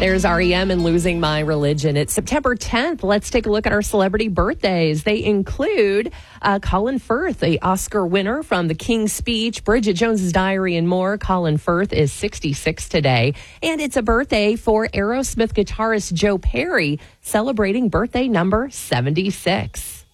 There's REM and Losing My Religion. It's September 10th. Let's take a look at our celebrity birthdays. They include Colin Firth, the Oscar winner from The King's Speech, Bridget Jones's Diary, and more. Colin Firth is 66 today. And it's a birthday for Aerosmith guitarist Joe Perry, celebrating birthday number 76.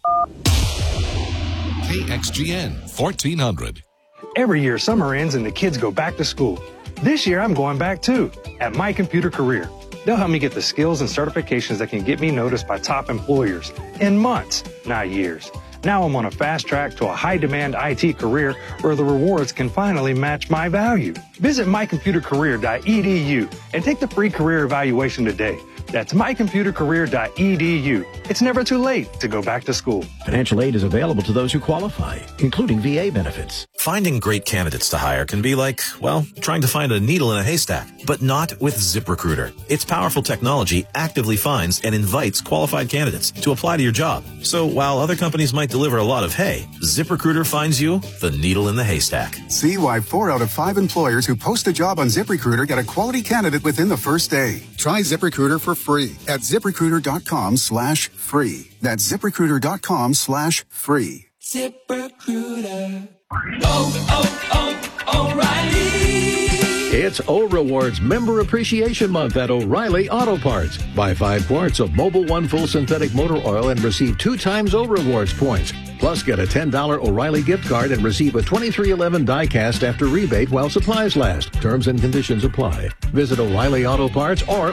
KXGN 1400. Every year, summer ends and the kids go back to school. This year, I'm going back too, at My Computer Career. They'll help me get the skills and certifications that can get me noticed by top employers in months, not years. Now I'm on a fast track to a high-demand IT career where the rewards can finally match my value. Visit mycomputercareer.edu and take the free career evaluation today. That's mycomputercareer.edu. It's never too late to go back to school. Financial aid is available to those who qualify, including VA benefits. Finding great candidates to hire can be like, well, trying to find a needle in a haystack, but not with ZipRecruiter. Its powerful technology actively finds and invites qualified candidates to apply to your job. So while other companies might deliver a lot of hay, ZipRecruiter finds you the needle in the haystack. See why 4 out of 5 employers who post a job on ZipRecruiter get a quality candidate within the first day. Try ZipRecruiter for free at ZipRecruiter.com/free. That's ZipRecruiter.com/free. ZipRecruiter. O'Reilly. It's O-Rewards Member Appreciation Month at O'Reilly Auto Parts. Buy 5 quarts of Mobil 1 Full Synthetic Motor Oil and receive 2 times O-Rewards points. Plus, get a $10 O'Reilly gift card and receive a 2311 die-cast after rebate while supplies last. Terms and conditions apply. Visit O'Reilly Auto Parts or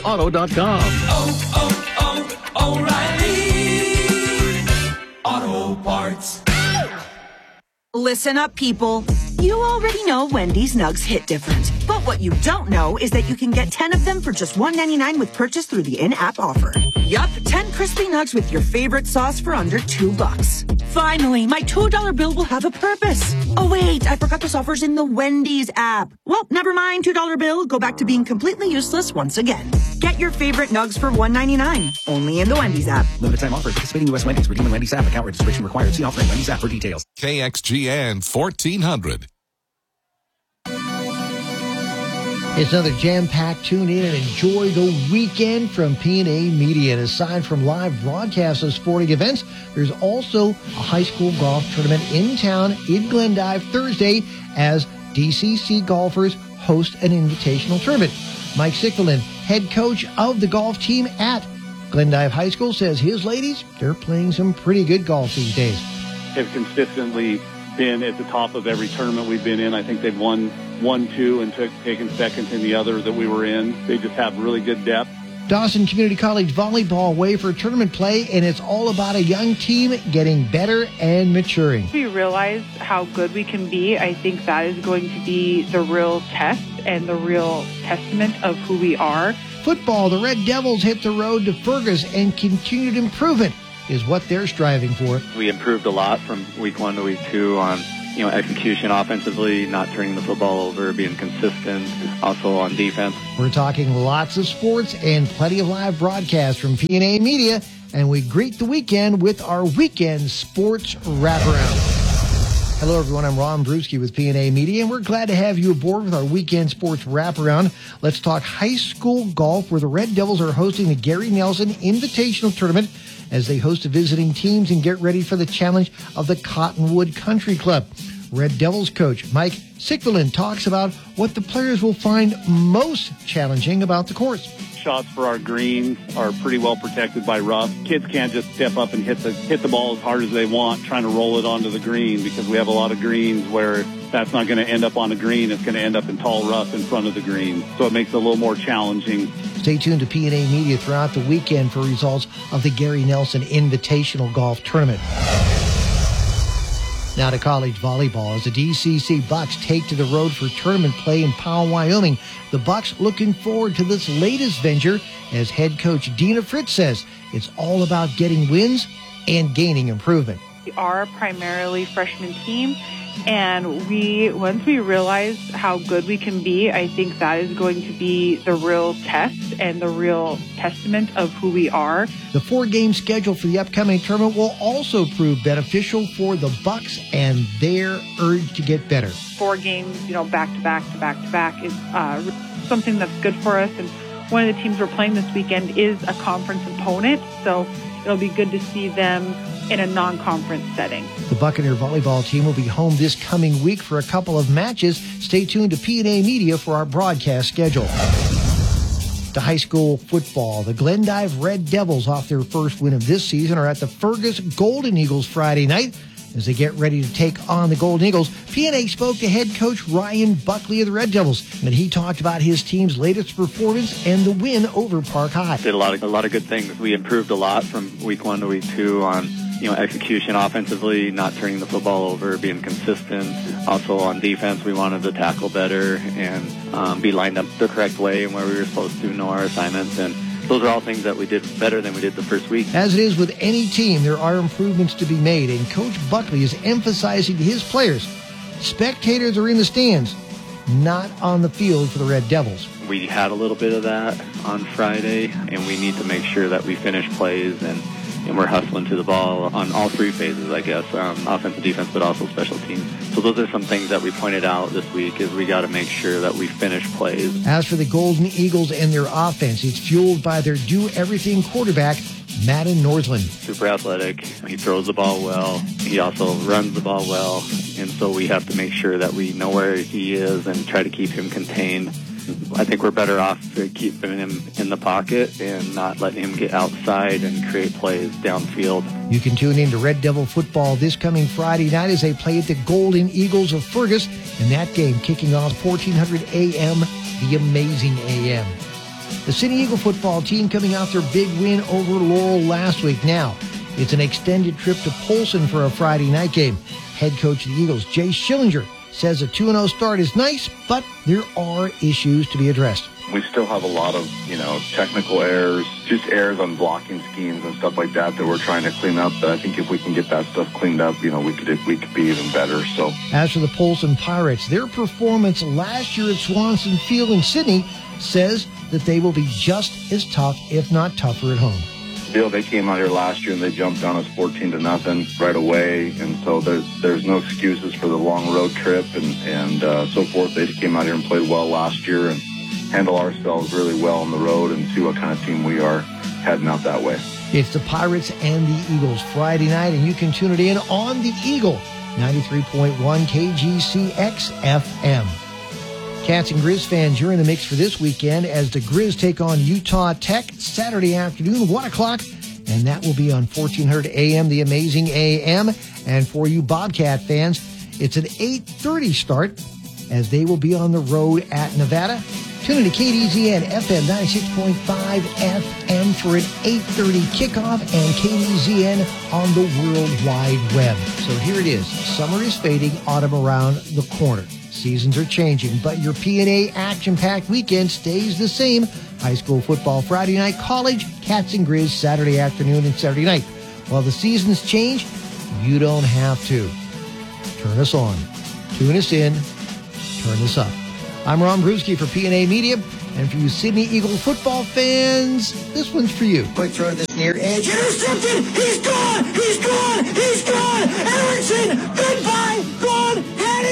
O'ReillyAuto.com. O'Reilly Auto Parts. Listen up, people. You already know Wendy's Nugs hit different. But what you don't know is that you can get 10 of them for just $1.99 with purchase through the in-app offer. Yup, 10 crispy nugs with your favorite sauce for under $2. Finally, my $2 bill will have a purpose. Oh, wait, I forgot this offer's in the Wendy's app. Well, never mind, $2 bill. Go back to being completely useless once again. Get your favorite nugs for $1.99. Only in the Wendy's app. Limited time offer. Participating U.S. Wendy's. Redeem in Wendy's app. Account registration required. See offering Wendy's app for details. KXGN 1400. It's another jam-packed tune in and enjoy the weekend from P&A Media. And aside from live broadcasts of sporting events, there's also a high school golf tournament in town in Glendive Thursday as DCC golfers host an invitational tournament. Mike Sickleton, head coach of the golf team at Glendive High School, says his ladies, they're playing some pretty good golf these days. Have consistently been at the top of every tournament we've been in. I think they've won 2 and taken second in the other that we were in. They just have really good depth. Dawson Community College volleyball away for tournament play, and it's all about a young team getting better and maturing. We realize how good we can be. I think that is going to be the real test and the real testament of who we are. Football, the Red Devils hit the road to Fergus, and continued improvement is what they're striving for. We improved a lot from week 1 to week 2 on execution offensively, not turning the football over, being consistent, also on defense. We're talking lots of sports and plenty of live broadcasts from P&A Media, and we greet the weekend with our weekend sports wraparound. Hello, everyone. I'm Ron Brewski with P&A Media, and we're glad to have you aboard with our weekend sports wraparound. Let's talk high school golf, where the Red Devils are hosting the Gary Nelson Invitational Tournament as they host the visiting teams and get ready for the challenge of the Cottonwood Country Club. Red Devils coach Mike Sickleton talks about what the players will find most challenging about the course. Shots for our greens are pretty well protected by rough. Kids can't just step up and hit the ball as hard as they want, trying to roll it onto the green, because we have a lot of greens where that's not going to end up on a green. It's going to end up in tall rough in front of the green. So it makes it a little more challenging. Stay tuned to P&A Media throughout the weekend for results of the Gary Nelson Invitational Golf Tournament. Now to college volleyball as the DCC Bucks take to the road for tournament play in Powell, Wyoming. The Bucks looking forward to this latest venture, as head coach Dina Fritz says it's all about getting wins and gaining improvement. We are a primarily freshman team, and once we realize how good we can be, I think that is going to be the real test and the real testament of who we are. The 4-game schedule for the upcoming tournament will also prove beneficial for the Bucks and their urge to get better. 4 games, back to back to back to back is something that's good for us, and one of the teams we're playing this weekend is a conference opponent, so it'll be good to see them in a non-conference setting. The Buccaneer volleyball team will be home this coming week for a couple of matches. Stay tuned to P&A Media for our broadcast schedule. To high school football, the Glendive Red Devils, off their first win of this season, are at the Fergus Golden Eagles Friday night. As they get ready to take on the Golden Eagles, P&A spoke to head coach Ryan Buckley of the Red Devils, and he talked about his team's latest performance and the win over Park High. Did a lot of good things. We improved a lot from week 1 to week 2 on execution offensively, not turning the football over, being consistent. Also on defense, we wanted to tackle better and be lined up the correct way and where we were supposed to know our assignments. And those are all things that we did better than we did the first week. As it is with any team, there are improvements to be made, and Coach Buckley is emphasizing to his players, spectators are in the stands, not on the field for the Red Devils. We had a little bit of that on Friday, and we need to make sure that we finish plays and we're hustling to the ball on all three phases, I guess, offensive, defense, but also special teams. So those are some things that we pointed out this week is we got to make sure that we finish plays. As for the Golden Eagles and their offense, it's fueled by their do-everything quarterback, Madden Northland. Super athletic. He throws the ball well. He also runs the ball well. And so we have to make sure that we know where he is and try to keep him contained. I think we're better off keeping him in the pocket and not letting him get outside and create plays downfield. You can tune in to Red Devil football this coming Friday night as they play at the Golden Eagles of Fergus, and that game kicking off 1400 a.m., the amazing a.m. The City Eagle football team coming out their big win over Laurel last week. Now, it's an extended trip to Polson for a Friday night game. Head coach of the Eagles, Jay Schillinger, says a 2-0 start is nice, but there are issues to be addressed. We still have a lot of, technical errors, just errors on blocking schemes and stuff like that we're trying to clean up. But I think if we can get that stuff cleaned up, we could be even better. So, as for the Polson Pirates, their performance last year at Swanson Field in Sydney says that they will be just as tough, if not tougher, at home. They came out here last year and they jumped on us 14-0 right away, and so there's no excuses for the long road trip and so forth. They came out here and played well last year and handle ourselves really well on the road and see what kind of team we are heading out that way. It's the Pirates and the Eagles Friday night, and you can tune it in on the Eagle 93.1 KGCX FM. Cats and Grizz fans, you're in the mix for this weekend as the Grizz take on Utah Tech Saturday afternoon, 1 o'clock, and that will be on 1400 AM, the amazing AM. And for you Bobcat fans, it's an 8:30 start as they will be on the road at Nevada. Tune in to KDZN FM 96.5 FM for an 8:30 kickoff and KDZN on the World Wide Web. So here it is. Summer is fading, autumn around the corner. Seasons are changing, but your P&A action-packed weekend stays the same. High school football Friday night, college, Cats and Grizz Saturday afternoon and Saturday night. While the seasons change, you don't have to. Turn us on. Tune us in. Turn us up. I'm Ron Brewski for P&A Media, and for you Sydney Eagle football fans, this one's for you. Quick throw this near edge. Intercepted! He's gone! He's gone! He's gone! Erickson! Goodbye! Gone!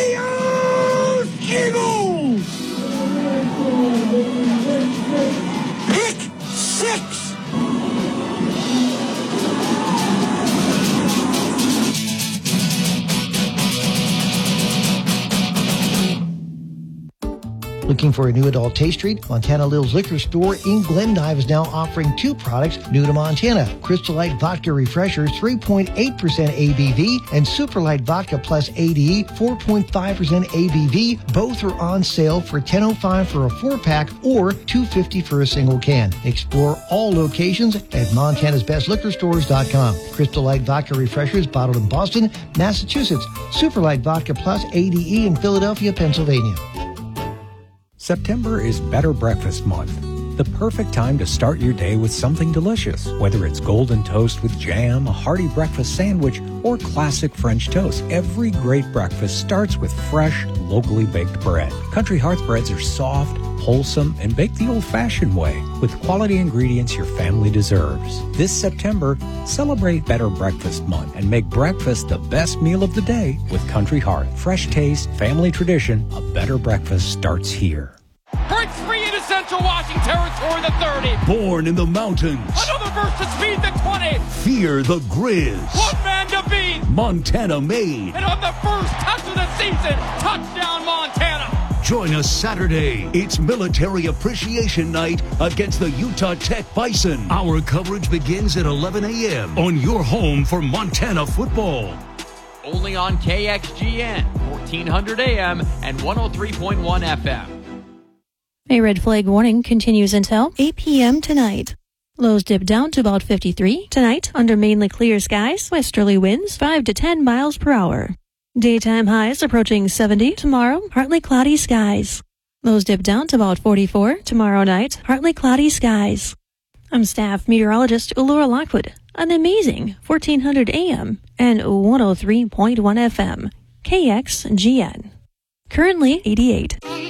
Adios! Eagles! Pick 6! Looking for a new adult taste treat? Montana Lil's Liquor Store in Glendive is now offering 2 products new to Montana. Crystal Light Vodka Refreshers, 3.8% ABV, and Super Light Vodka Plus ADE, 4.5% ABV. Both are on sale for $10.05 for a 4-pack or $2.50 for a single can. Explore all locations at montanasbestliquorstores.com. Crystal Light Vodka Refreshers bottled in Boston, Massachusetts. Super Light Vodka Plus ADE in Philadelphia, Pennsylvania. September is Better Breakfast Month, the perfect time to start your day with something delicious, whether it's golden toast with jam, a hearty breakfast sandwich, or classic French toast. Every great breakfast starts with fresh, locally baked bread. Country Hearth breads are soft, wholesome, and baked the old-fashioned way with quality ingredients your family deserves. This September, celebrate Better Breakfast Month and make breakfast the best meal of the day with Country Hearth. Fresh taste, family tradition, a better breakfast starts here. For its free interception. Central Washington territory, the 30. Born in the mountains. Another burst of speed, the 20. Fear the Grizz. One man to beat. Montana made. And on the first touch of the season, touchdown Montana. Join us Saturday. It's Military Appreciation Night against the Utah Tech Bison. Our coverage begins at 11 a.m. on your home for Montana football. Only on KXGN, 1400 AM and 103.1 FM. A red flag warning continues until 8 p.m. tonight. Lows dip down to about 53 tonight under mainly clear skies, westerly winds 5 to 10 miles per hour. Daytime highs approaching 70 tomorrow, partly cloudy skies. Lows dip down to about 44 tomorrow night, partly cloudy skies. I'm staff meteorologist Laura Lockwood on the amazing 1400 AM and 103.1 FM, KXGN. Currently 88.